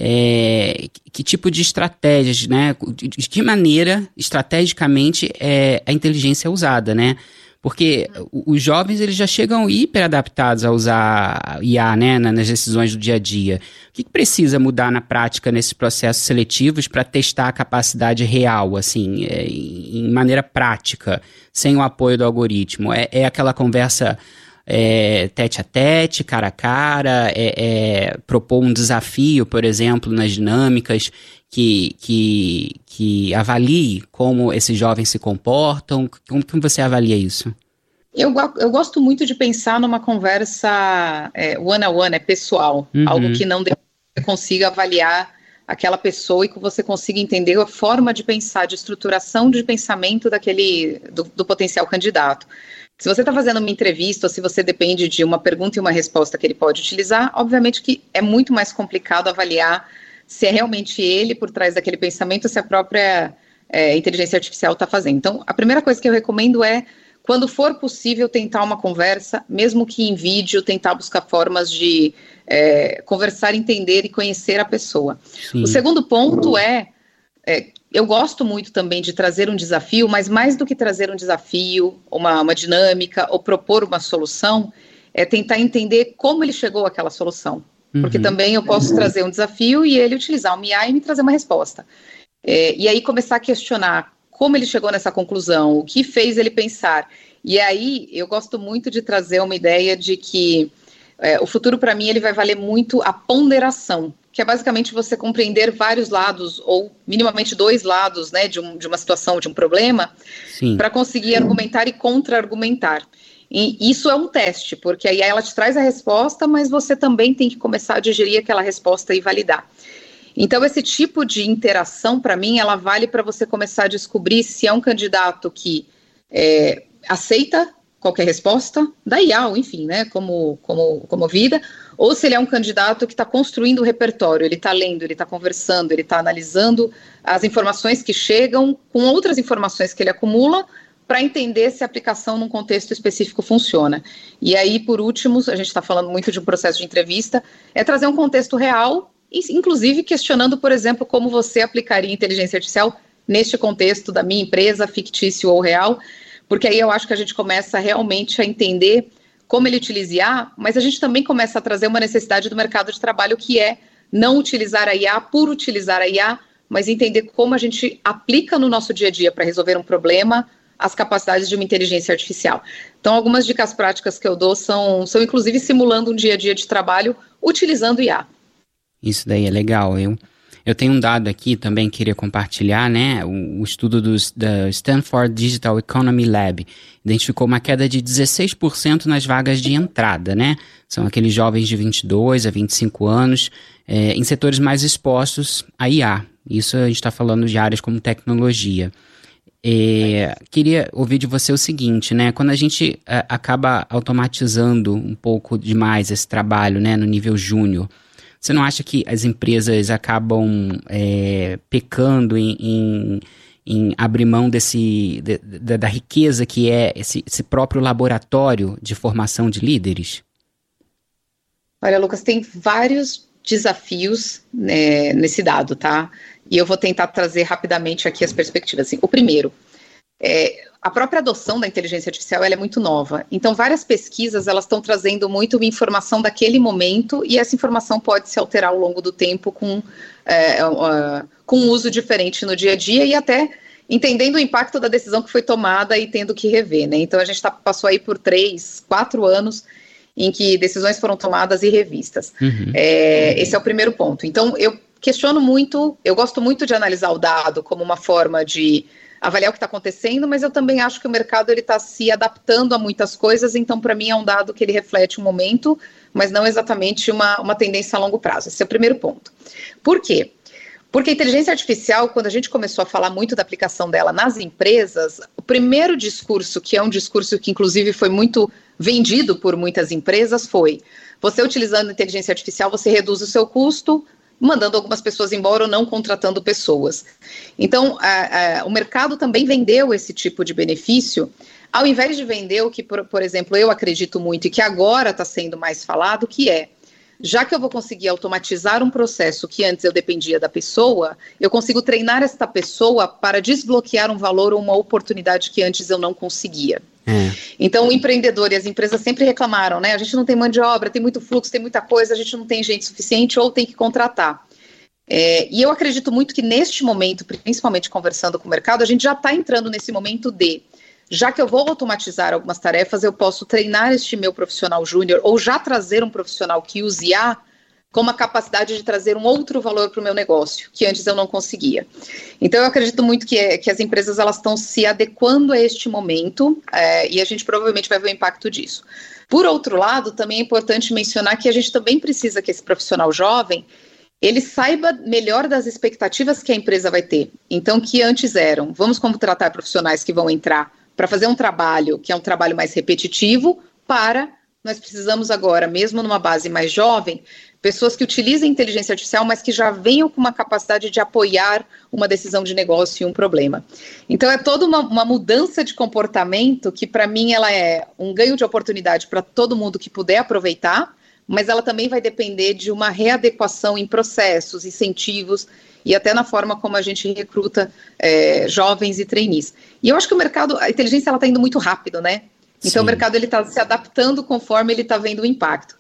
Speaker 11: Que tipo de estratégias, né? De que maneira, estrategicamente, a inteligência é usada, né? Porque os jovens eles já chegam hiper adaptados a usar IA, né, nas decisões do dia a dia. O que precisa mudar na prática nesses processos seletivos para testar a capacidade real, assim, em maneira prática, sem o apoio do algoritmo? É aquela conversa tete a tete, cara a cara, propor um desafio, por exemplo, nas dinâmicas que avalie como esses jovens se comportam? Como você avalia isso?
Speaker 12: Eu gosto muito de pensar numa conversa one-on-one, pessoal, algo que não você consiga avaliar aquela pessoa e que você consiga entender a forma de pensar, de estruturação de pensamento do potencial candidato. Se você está fazendo uma entrevista ou se você depende de uma pergunta e uma resposta que ele pode utilizar, obviamente que é muito mais complicado avaliar se é realmente ele por trás daquele pensamento ou se a própria inteligência artificial está fazendo. Então, a primeira coisa que eu recomendo é, quando for possível, tentar uma conversa, mesmo que em vídeo, tentar buscar formas de conversar, entender e conhecer a pessoa. Sim. O segundo ponto eu gosto muito também de trazer um desafio, mas mais do que trazer um desafio, uma dinâmica ou propor uma solução, é tentar entender como ele chegou àquela solução. Porque também eu posso trazer um desafio e ele utilizar um IA e me trazer uma resposta. E aí começar a questionar como ele chegou nessa conclusão, o que fez ele pensar. E aí eu gosto muito de trazer uma ideia de que o futuro, para mim, ele vai valer muito a ponderação, que é basicamente você compreender vários lados, ou minimamente 2 lados, né, de uma situação, de um problema, para conseguir argumentar e contra-argumentar. E isso é um teste, porque aí ela te traz a resposta, mas você também tem que começar a digerir aquela resposta e validar. Então, esse tipo de interação, para mim, ela vale para você começar a descobrir se é um candidato que aceita qualquer resposta da IA, enfim, né, como vida, ou se ele é um candidato que está construindo o repertório, ele está lendo, ele está conversando, ele está analisando as informações que chegam com outras informações que ele acumula para entender se a aplicação num contexto específico funciona. E aí, por último, a gente está falando muito de um processo de entrevista, é trazer um contexto real, inclusive questionando, por exemplo, como você aplicaria inteligência artificial neste contexto da minha empresa, fictício ou real, porque aí eu acho que a gente começa realmente a entender como ele utiliza IA, mas a gente também começa a trazer uma necessidade do mercado de trabalho que é não utilizar a IA por utilizar a IA, mas entender como a gente aplica no nosso dia a dia para resolver um problema as capacidades de uma inteligência artificial. Então, algumas dicas práticas que eu dou são inclusive simulando um dia a dia de trabalho utilizando IA.
Speaker 11: Isso daí é legal. Eu tenho um dado aqui também que queria compartilhar, né? O estudo da Stanford Digital Economy Lab identificou uma queda de 16% nas vagas de entrada, né? São aqueles jovens de 22 a 25 anos em setores mais expostos à IA. Isso a gente está falando de áreas como tecnologia. Queria ouvir de você o seguinte, né? Quando a gente acaba automatizando um pouco demais esse trabalho, né, no nível júnior, você não acha que as empresas acabam pecando em abrir mão da riqueza que é esse próprio laboratório de formação de líderes?
Speaker 12: Olha, Lucas, tem vários desafios nesse dado, tá? E eu vou tentar trazer rapidamente aqui as perspectivas. Assim, o primeiro, a própria adoção da inteligência artificial ela é muito nova. Então, várias pesquisas elas estão trazendo muito informação daquele momento e essa informação pode se alterar ao longo do tempo com um uso diferente no dia a dia e até entendendo o impacto da decisão que foi tomada e tendo que rever, né? Então, a gente passou aí por 3, 4 anos em que decisões foram tomadas e revistas. Esse é o primeiro ponto. Então, eu gosto muito de analisar o dado como uma forma de avaliar o que está acontecendo, mas eu também acho que o mercado está se adaptando a muitas coisas, então para mim é um dado que ele reflete um momento, mas não exatamente uma tendência a longo prazo. Esse é o primeiro ponto. Por quê? Porque a inteligência artificial, quando a gente começou a falar muito da aplicação dela nas empresas, o primeiro discurso, que é um discurso que inclusive foi muito vendido por muitas empresas, foi: você utilizando inteligência artificial, você reduz o seu custo, mandando algumas pessoas embora ou não contratando pessoas. Então, o mercado também vendeu esse tipo de benefício, ao invés de vender o que, por exemplo, eu acredito muito e que agora está sendo mais falado, que é, já que eu vou conseguir automatizar um processo que antes eu dependia da pessoa, eu consigo treinar esta pessoa para desbloquear um valor ou uma oportunidade que antes eu não conseguia. Então, o empreendedor e as empresas sempre reclamaram, né? A gente não tem mão de obra, tem muito fluxo, tem muita coisa, a gente não tem gente suficiente ou tem que contratar. E eu acredito muito que neste momento, principalmente conversando com o mercado, a gente já está entrando nesse momento já que eu vou automatizar algumas tarefas, eu posso treinar este meu profissional júnior ou já trazer um profissional que use IA com uma capacidade de trazer um outro valor para o meu negócio, que antes eu não conseguia. Então, eu acredito muito que as empresas elas estão se adequando a este momento e a gente provavelmente vai ver o impacto disso. Por outro lado, também é importante mencionar que a gente também precisa que esse profissional jovem ele saiba melhor das expectativas que a empresa vai ter. Então, que antes vamos contratar profissionais que vão entrar para fazer um trabalho que é um trabalho mais repetitivo, nós precisamos agora, mesmo numa base mais jovem, pessoas que utilizem inteligência artificial, mas que já venham com uma capacidade de apoiar uma decisão de negócio e um problema. Então, é toda uma mudança de comportamento que, para mim, ela é um ganho de oportunidade para todo mundo que puder aproveitar, mas ela também vai depender de uma readequação em processos, incentivos e até na forma como a gente recruta jovens e trainees. E eu acho que o mercado, a inteligência está indo muito rápido, né? Então, o mercado está se adaptando conforme ele está vendo o impacto.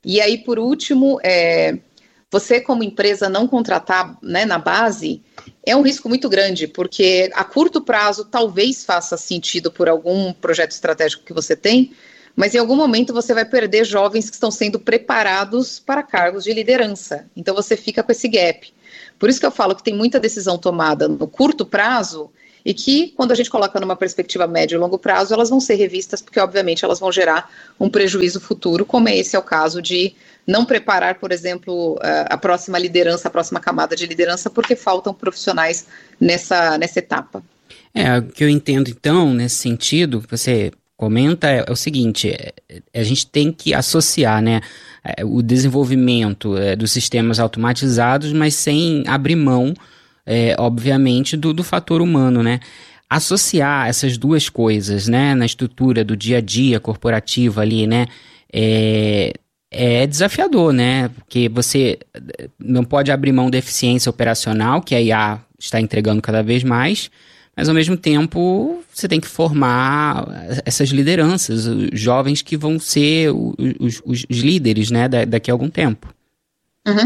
Speaker 12: E aí, por último, você como empresa não contratar, né, na base é um risco muito grande, porque a curto prazo talvez faça sentido por algum projeto estratégico que você tem, mas em algum momento você vai perder jovens que estão sendo preparados para cargos de liderança. Então você fica com esse gap. Por isso que eu falo que tem muita decisão tomada no curto prazo e que, quando a gente coloca numa perspectiva médio e longo prazo, elas vão ser revistas, porque obviamente elas vão gerar um prejuízo futuro, como esse é o caso de não preparar, por exemplo, a próxima liderança, a próxima camada de liderança, porque faltam profissionais nessa etapa.
Speaker 11: O que eu entendo, então, nesse sentido, que você comenta, é o seguinte, a gente tem que associar, né, o desenvolvimento dos sistemas automatizados, mas sem abrir mão, obviamente, do fator humano, né? Associar essas duas coisas, né, na estrutura do dia a dia corporativo ali, né, é desafiador, né? Porque você não pode abrir mão da eficiência operacional, que a IA está entregando cada vez mais, mas ao mesmo tempo você tem que formar essas lideranças, os jovens que vão ser os líderes, né, daqui a algum tempo.
Speaker 12: Uhum.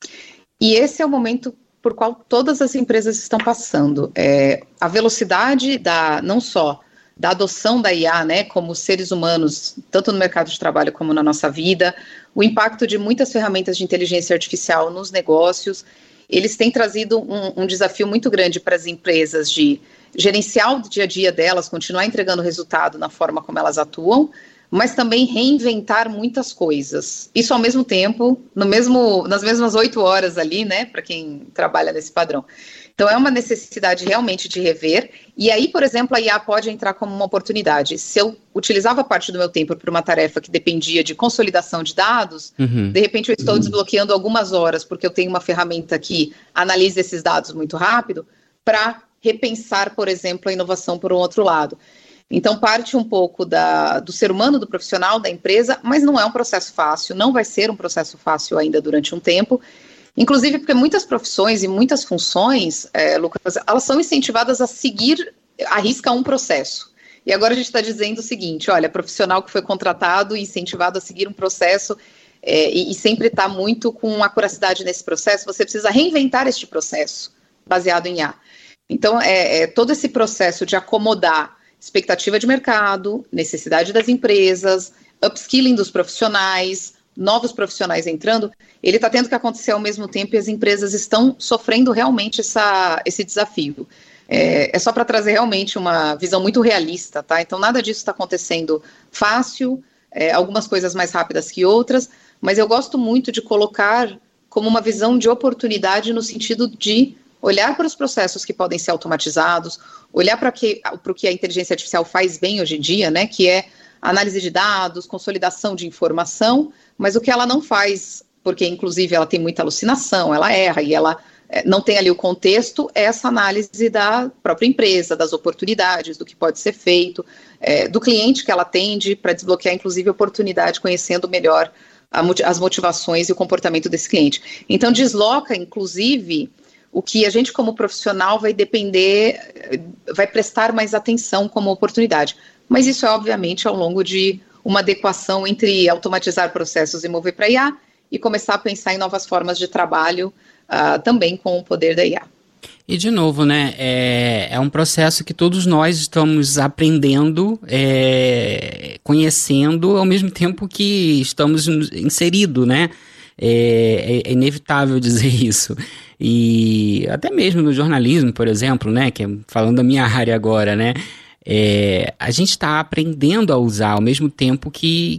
Speaker 12: E esse é o momento por qual todas as empresas estão passando. A velocidade não só da adoção da IA, né, como seres humanos, tanto no mercado de trabalho como na nossa vida, o impacto de muitas ferramentas de inteligência artificial nos negócios, eles têm trazido um desafio muito grande para as empresas de gerenciar o dia a dia delas, continuar entregando resultado na forma como elas atuam, mas também reinventar muitas coisas. Isso ao mesmo tempo, nas mesmas 8 horas ali, né, para quem trabalha nesse padrão. Então é uma necessidade realmente de rever, e aí, por exemplo, a IA pode entrar como uma oportunidade. Se eu utilizava parte do meu tempo para uma tarefa que dependia de consolidação de dados, de repente eu estou desbloqueando algumas horas, porque eu tenho uma ferramenta que analisa esses dados muito rápido, para repensar, por exemplo, a inovação por um outro lado. Então parte um pouco do ser humano, do profissional, da empresa, mas não é um processo fácil, não vai ser um processo fácil ainda durante um tempo, inclusive porque muitas profissões e muitas funções, Lucas, elas são incentivadas a seguir à risca um processo. E agora a gente está dizendo o seguinte, olha, profissional que foi contratado e incentivado a seguir um processo e sempre está muito com acuracidade nesse processo, você precisa reinventar este processo baseado em IA. Então, todo esse processo de acomodar expectativa de mercado, necessidade das empresas, upskilling dos profissionais, novos profissionais entrando, ele está tendo que acontecer ao mesmo tempo e as empresas estão sofrendo realmente esse desafio. É só para trazer realmente uma visão muito realista, tá? Então nada disso está acontecendo fácil, algumas coisas mais rápidas que outras, mas eu gosto muito de colocar como uma visão de oportunidade no sentido de olhar para os processos que podem ser automatizados, olhar para o que a inteligência artificial faz bem hoje em dia, né, que é análise de dados, consolidação de informação, mas o que ela não faz, porque inclusive ela tem muita alucinação, ela erra e ela não tem ali o contexto, é essa análise da própria empresa, das oportunidades, do que pode ser feito, do cliente que ela atende, para desbloquear inclusive a oportunidade, conhecendo melhor as motivações e o comportamento desse cliente. Então desloca inclusive o que a gente como profissional vai prestar mais atenção como oportunidade. Mas isso é obviamente ao longo de uma adequação entre automatizar processos e mover para IA e começar a pensar em novas formas de trabalho também com o poder da IA.
Speaker 11: E de novo, né, é um processo que todos nós estamos aprendendo, conhecendo, ao mesmo tempo que estamos inseridos, né? É inevitável dizer isso. E até mesmo no jornalismo, por exemplo, né, que falando da minha área agora, né, a gente está aprendendo a usar ao mesmo tempo que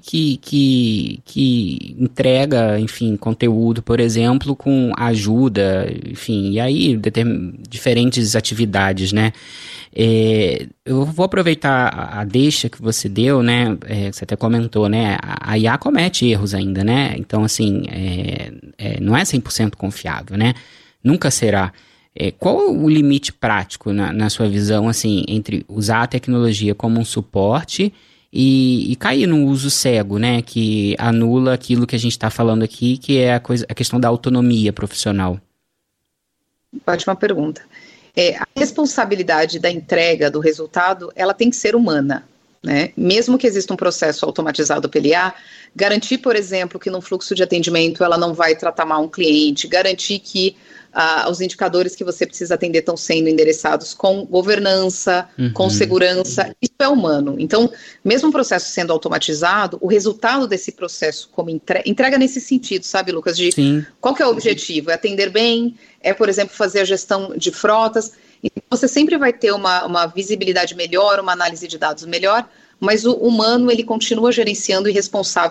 Speaker 11: entrega, enfim, conteúdo, por exemplo, com ajuda, enfim, e aí diferentes atividades, né. Eu vou aproveitar a deixa que você deu, né, você até comentou, né, a IA comete erros ainda, né, então assim, não é 100% confiável, né, nunca será. Qual o limite prático, na sua visão, assim, entre usar a tecnologia como um suporte e cair no uso cego, né, que anula aquilo que a gente está falando aqui, que é a questão da autonomia profissional?
Speaker 12: Ótima pergunta. A responsabilidade da entrega do resultado, ela tem que ser humana. né? Mesmo que exista um processo automatizado pela IA, garantir, por exemplo, que no fluxo de atendimento ela não vai tratar mal um cliente, garantir que os indicadores que você precisa atender estão sendo endereçados com governança, com segurança, isso é humano. Então, mesmo um processo sendo automatizado, o resultado desse processo como entrega nesse sentido, sabe, Lucas, de qual que é o objetivo? É atender bem, é, por exemplo, fazer a gestão de frotas. Então, você sempre vai ter uma visibilidade melhor, uma análise de dados melhor, mas o humano, ele continua gerenciando e responsável